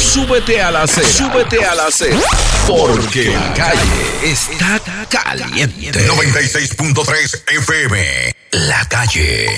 Súbete a la acera. Súbete a la acera. Porque la calle está caliente. 96.3 FM. La Calle.